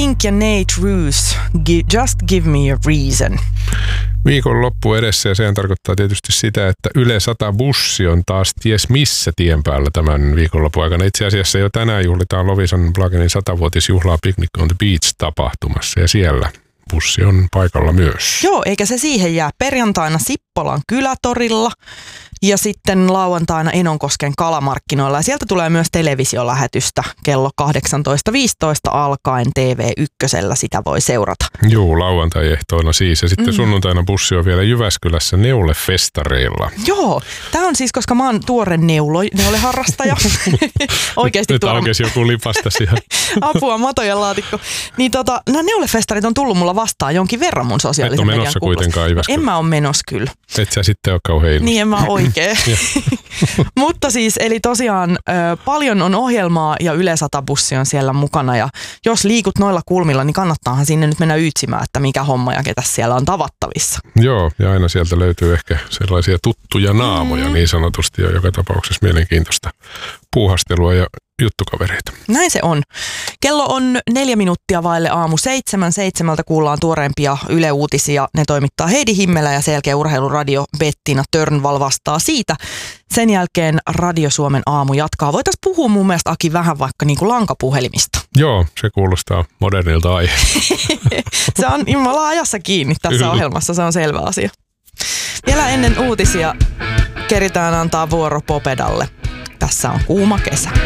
Pink ja Nate Roos, Just Give Me a Reason. Viikon loppu edessä ja sehän tarkoittaa tietysti sitä, että Yle 100 bussi on taas ties missä tien päällä tämän viikonlopun aikana. Itse asiassa jo tänään juhlitaan Loviisan Plagenin 100-vuotisjuhlaa Picnic on the Beach-tapahtumassa ja siellä bussi on paikalla myös. Joo, eikä se siihen jää. Perjantaina Sippolan kylätorilla ja sitten lauantaina Enonkosken kalamarkkinoilla. Ja sieltä tulee myös televisiolähetystä kello 18.15 alkaen TV1. Sitä voi seurata. Joo, lauantai-ehtoina siis. Ja sitten sunnuntaina bussi on vielä Jyväskylässä Neule-festareilla. Joo, tämä on siis, koska mä oon tuore neuleharrastaja. Oikeasti nyt aukesi joku lipasta siihen. Apua, matojen laatikko. Niin nämä neulefestarit on tullut mulla vastaan jonkin verran mun sosiaalisen median kuplassa. Et ole menossa kuitenkaan Jyväskylään. En mä ole menossa kyllä. Et sä sitten ole kauhean ilmassa. Niin en mä oikein. Mutta siis, eli tosiaan paljon on ohjelmaa ja Yle 100 bussi on siellä mukana. Ja jos liikut noilla kulmilla, niin kannattaahan sinne nyt mennä ytsimään, että mikä homma ja ketä siellä on tavattavissa. Joo, ja aina sieltä löytyy ehkä sellaisia tuttuja naamoja niin sanotusti ja joka tapauksessa mielenkiintoista puuhastelua ja juttukavereita. Näin se on. Kello on 4 minuuttia vaille aamu 7. 7 kuullaan tuoreempia Yle-uutisia. Ne toimittaa Heidi Himmelä ja sen jälkeen urheiluradio Bettina Törnval vastaa siitä. Sen jälkeen Radio Suomen aamu jatkaa. Voitaisiin puhua mun mielestä, Aki, vähän vaikka niin kuin lankapuhelimista. Joo, se kuulostaa modernilta aiheelta. Se on, me ollaan ajassa kiinni tässä ohjelmassa, se on selvä asia. Vielä ennen uutisia keritään antaa vuoro Popedalle. Tässä on kuuma kesä.